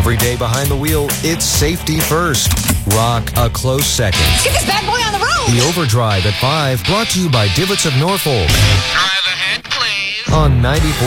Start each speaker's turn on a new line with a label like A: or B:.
A: Every day behind the wheel, it's safety first. Rock a close second.
B: Let's get this bad boy on the road!
A: The Overdrive at 5, brought to you by Divots of Norfolk.
C: Drive ahead, please.
A: On 94.